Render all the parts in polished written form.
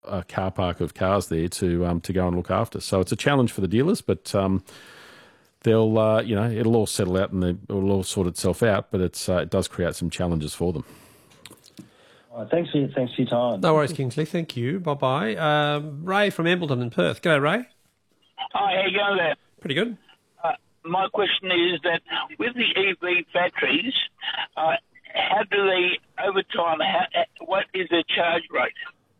a car park of cars there to go and look after. So it's a challenge for the dealers, but they'll it'll all settle out and it'll all sort itself out. But it does create some challenges for them. All right, thanks for your time. No worries, Kingsley. Thank you. Bye-bye. Ray from Embleton in Perth. G'day, Ray. Hi, how you going there? Pretty good. My question is that with the EV batteries, how do they, over time, what is the charge rate?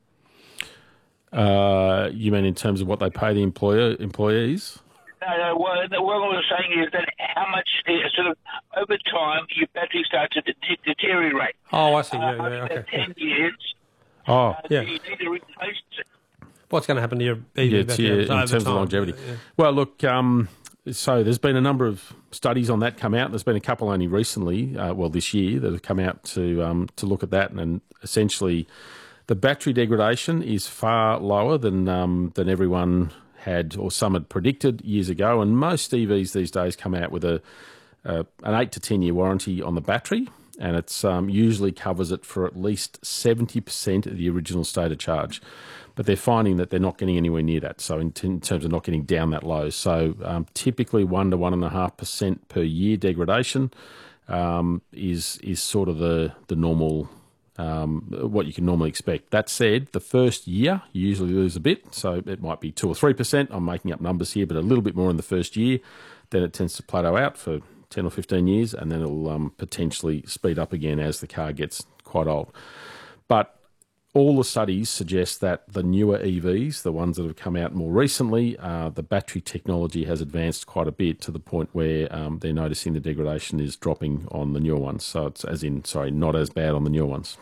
You mean in terms of what they pay the employees? No, what I was saying is that how much, sort of, over time, your battery starts to deteriorate. Oh, I see. Yeah, After okay. 10 years, Oh, yeah. you need to replace it. What's going to happen to your EV battery in terms of longevity. Yeah. Well, look, so there's been a number of studies on that come out. There's been a couple only recently, this year, that have come out to look at that, and essentially the battery degradation is far lower than everyone had or some had predicted years ago. And most EVs these days come out with an 8 to 10 year warranty on the battery, and it's usually covers it for at least 70% of the original state of charge. But they're finding that they're not getting anywhere near that. So in terms of not getting down that low. So typically 1 to 1.5% per year degradation is sort of the normal, what you can normally expect. That said, the first year you usually lose a bit. So it might be 2 or 3%. I'm making up numbers here, but a little bit more in the first year. Then it tends to plateau out for 10 or 15 years, and then it'll potentially speed up again as the car gets quite old. But all the studies suggest that the newer EVs, the ones that have come out more recently, the battery technology has advanced quite a bit to the point where they're noticing the degradation is dropping on the newer ones. So it's not as bad on the newer ones.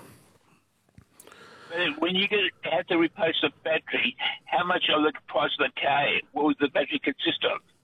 When you have to replace the battery, how much of the price of the car will the battery consist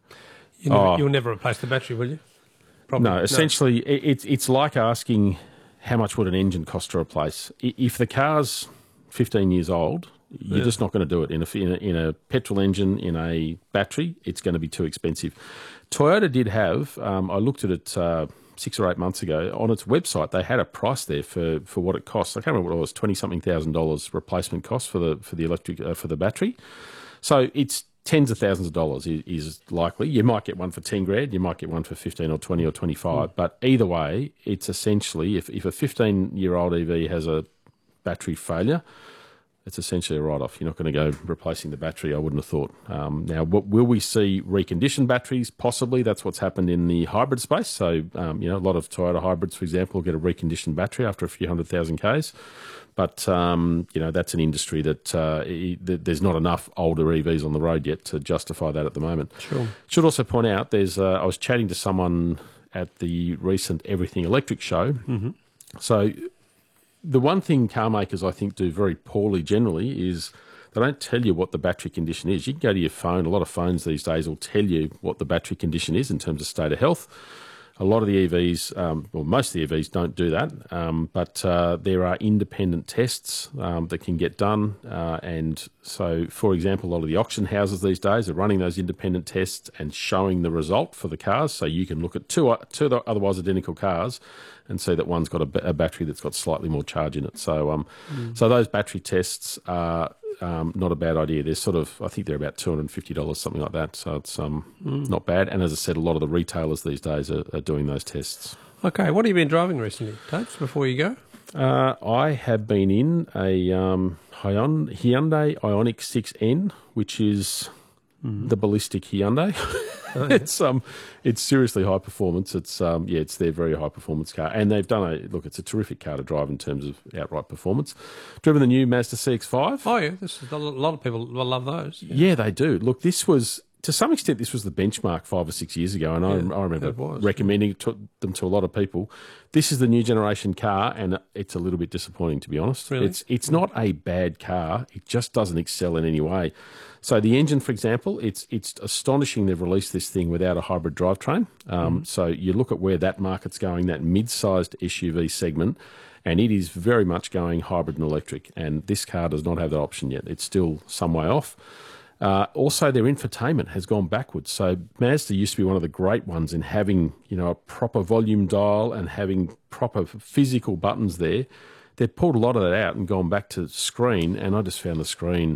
of? You'll never replace the battery, will you? Probably. No, essentially, it's like asking how much would an engine cost to replace. If the car's 15 years old, you're just not going to do it. In a petrol engine, in a battery, it's going to be too expensive. Toyota did have, I looked at it 6 or 8 months ago, on its website, they had a price there for what it costs. I can't remember what it was, $20-something thousand replacement cost for the electric for the battery. So it's tens of thousands of dollars is likely. You might get one for 10 grand, you might get one for 15 or 20 or 25, but either way, it's essentially, if a 15-year-old EV has a battery failure, it's essentially a write-off. You're not going to go replacing the battery, I wouldn't have thought. Now, will we see reconditioned batteries? Possibly. That's what's happened in the hybrid space. So, a lot of Toyota hybrids, for example, will get a reconditioned battery after a few 100,000 Ks. But, that's an industry that there's not enough older EVs on the road yet to justify that at the moment. Sure. Should also point out, I was chatting to someone at the recent Everything Electric show. Mm-hmm. So the one thing car makers, I think, do very poorly generally is they don't tell you what the battery condition is. You can go to your phone. A lot of phones these days will tell you what the battery condition is in terms of state of health. A lot of the EVs, most of the EVs don't do that, but there are independent tests that can get done. And so, for example, a lot of the auction houses these days are running those independent tests and showing the result for the cars. So you can look at two otherwise identical cars and see that one's got a battery that's got slightly more charge in it. So, so those battery tests are not a bad idea. They're I think they're about $250, something like that. So it's not bad. And as I said, a lot of the retailers these days are doing those tests. Okay, what have you been driving recently, Tapes, before you go? I have been in a Hyundai Ioniq 6N, which is the ballistic Hyundai. Oh, yeah. It's seriously high performance. It's their very high performance car, and they've done it's a terrific car to drive in terms of outright performance. Driven the new Mazda CX-5. Oh yeah, a lot of people will love those. Yeah, they do. Look, this was to some extent this was the benchmark 5 or 6 years ago, and I remember recommending them to a lot of people. This is the new generation car, and it's a little bit disappointing, to be honest. Really? It's not a bad car. It just doesn't excel in any way. So the engine, for example, it's astonishing they've released this thing without a hybrid drivetrain. So you look at where that market's going, that mid-sized SUV segment, and it is very much going hybrid and electric. And this car does not have that option yet. It's still some way off. Also, their infotainment has gone backwards. So Mazda used to be one of the great ones in having, a proper volume dial and having proper physical buttons there. They've pulled a lot of that out and gone back to screen, and I just found the screen